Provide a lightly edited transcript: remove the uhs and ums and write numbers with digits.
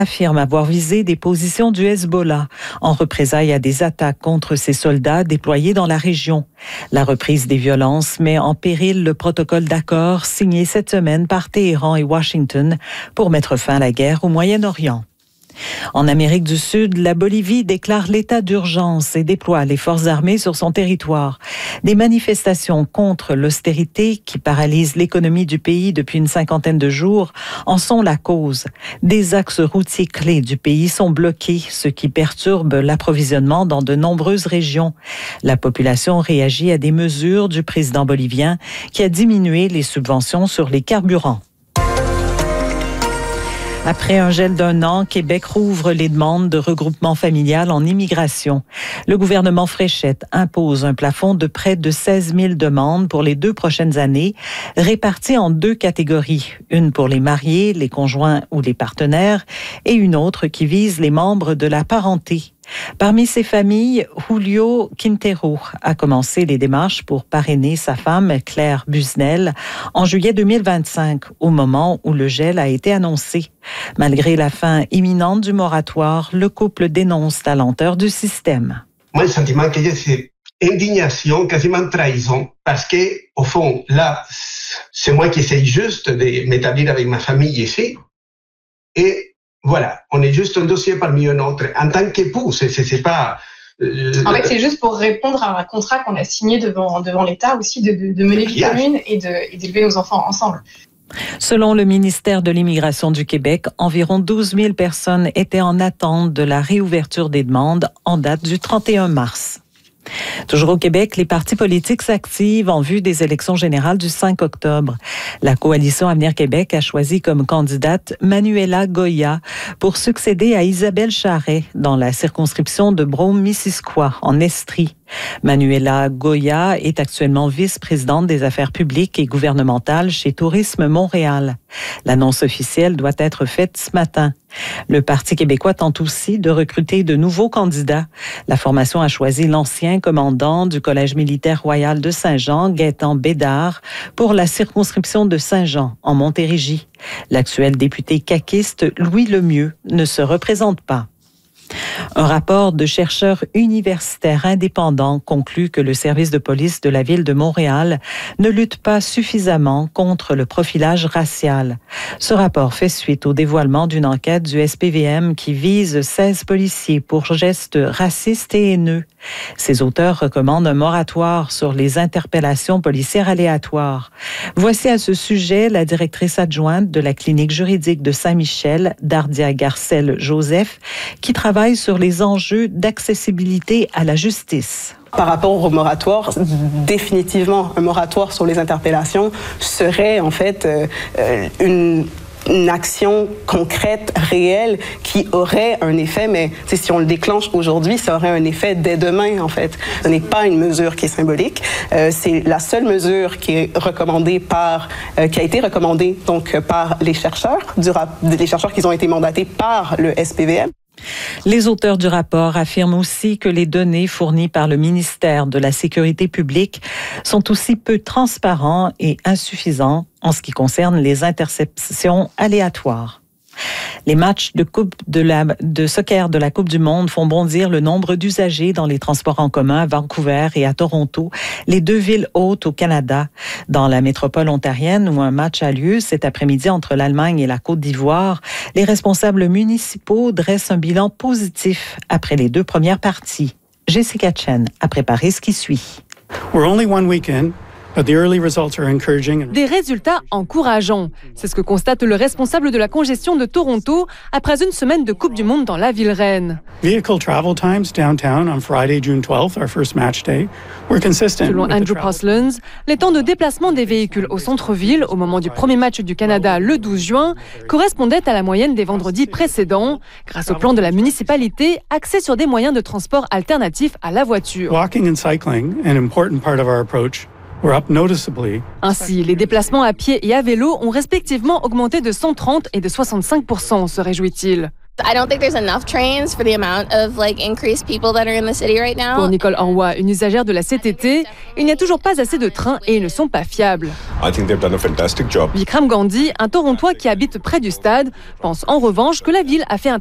affirme avoir visé des positions du Hezbollah en représailles à des attaques contre ses soldats déployés dans la région. La reprise des violences met en péril le protocole d'accord signé cette semaine par Téhéran et Washington pour mettre fin à la guerre au Moyen-Orient. En Amérique du Sud, la Bolivie déclare l'état d'urgence et déploie les forces armées sur son territoire. Des manifestations contre l'austérité qui paralyse l'économie du pays depuis une cinquantaine de jours en sont la cause. Des axes routiers clés du pays sont bloqués, ce qui perturbe l'approvisionnement dans de nombreuses régions. La population réagit à des mesures du président bolivien qui a diminué les subventions sur les carburants. Après un gel d'1 an, Québec rouvre les demandes de regroupement familial en immigration. Le gouvernement Fréchette impose un plafond de près de 16 000 demandes pour les 2 prochaines années, réparties en 2 catégories. Une pour les mariés, les conjoints ou les partenaires, et une autre qui vise les membres de la parenté. Parmi ces familles, Julio Quintero a commencé les démarches pour parrainer sa femme, Claire Busnel, en juillet 2025, au moment où le gel a été annoncé. Malgré la fin imminente du moratoire, le couple dénonce la lenteur du système. Moi, le sentiment que j'ai, c'est indignation, quasiment trahison, parce que, au fond, là, c'est moi qui essaye juste de m'établir avec ma famille ici, et voilà, on est juste un dossier parmi un autre. En tant qu'époux, c'est pas... En fait, c'est juste pour répondre à un contrat qu'on a signé devant l'État aussi de mener vie commune et d'élever nos enfants ensemble. Selon le ministère de l'Immigration du Québec, environ 12 000 personnes étaient en attente de la réouverture des demandes en date du 31 mars. Toujours au Québec, les partis politiques s'activent en vue des élections générales du 5 octobre. La coalition Avenir Québec a choisi comme candidate Manuela Goya pour succéder à Isabelle Charret dans la circonscription de Brome-Missisquoi, en Estrie. Manuela Goya est actuellement vice-présidente des affaires publiques et gouvernementales chez Tourisme Montréal. L'annonce officielle doit être faite ce matin. Le Parti québécois tente aussi de recruter de nouveaux candidats. La formation a choisi l'ancien commandant du Collège militaire royal de Saint-Jean, Gaétan Bédard, pour la circonscription de Saint-Jean, en Montérégie. L'actuel député caquiste Louis Lemieux ne se représente pas. Un rapport de chercheurs universitaires indépendants conclut que le service de police de la ville de Montréal ne lutte pas suffisamment contre le profilage racial. Ce rapport fait suite au dévoilement d'une enquête du SPVM qui vise 16 policiers pour gestes racistes et haineux. Ses auteurs recommandent un moratoire sur les interpellations policières aléatoires. Voici à ce sujet la directrice adjointe de la clinique juridique de Saint-Michel, Dardia Garcelle-Joseph, qui travaille sur les enjeux d'accessibilité à la justice. Par rapport au moratoire, définitivement, un moratoire sur les interpellations serait en fait une action concrète, réelle, qui aurait un effet, mais si on le déclenche aujourd'hui, ça aurait un effet dès demain, en fait. Ce n'est pas une mesure qui est symbolique. C'est la seule mesure qui est recommandée qui a été recommandée donc par les chercheurs, les chercheurs qui ont été mandatés par le SPVM. Les auteurs du rapport affirment aussi que les données fournies par le ministère de la Sécurité publique sont aussi peu transparents et insuffisants en ce qui concerne les interceptions aléatoires. Les matchs de soccer de la Coupe du Monde font bondir le nombre d'usagers dans les transports en commun à Vancouver et à Toronto, les 2 villes hôtes au Canada. Dans la métropole ontarienne où un match a lieu cet après-midi entre l'Allemagne et la Côte d'Ivoire, les responsables municipaux dressent un bilan positif après les 2 premières parties. Jessica Chen a préparé ce qui suit. We're only 1 week in. Des résultats encourageants. C'est ce que constate le responsable de la congestion de Toronto après une semaine de Coupe du Monde dans la ville reine. Selon Andrew Postlins, les temps de déplacement des véhicules au centre-ville au moment du premier match du Canada le 12 juin correspondaient à la moyenne des vendredis précédents, grâce au plan de la municipalité axé sur des moyens de transport alternatifs à la voiture. Walking and cycling, an important part of our approach, were up noticeably. Ainsi, les déplacements à pied et à vélo ont respectivement augmenté de 130 et de 65%, se réjouit-il. Pour Nicole Enroy, une usagère de la CTT, il n'y a toujours pas assez de trains et ils ne sont pas fiables. Vikram Gandhi, un Torontois qui habite près du stade, pense en revanche que la ville a fait un